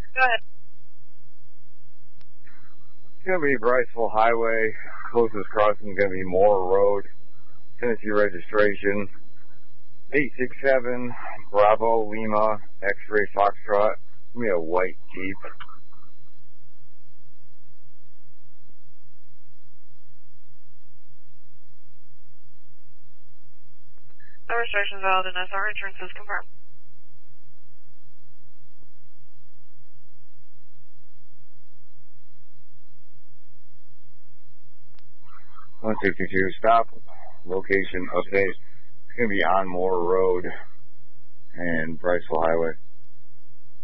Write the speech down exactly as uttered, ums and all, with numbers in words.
Go ahead. It's going to be Briceville Highway. Closest crossing is going to be Moore Road. Tennessee registration. eight six seven Bravo Lima X-Ray Foxtrot. It's going to be a white Jeep. No restrictions valid and S R insurance is confirmed. one sixty-two, stop. Location update. It's going to be on Moore Road and Briceville Highway.